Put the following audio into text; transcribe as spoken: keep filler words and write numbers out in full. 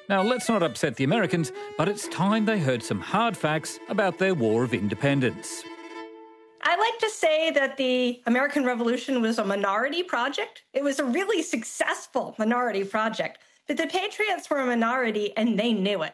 Now, let's not upset the Americans, but it's time they heard some hard facts about their War of Independence. I like to say that the American Revolution was a minority project. It was a really successful minority project, but the Patriots were a minority and they knew it.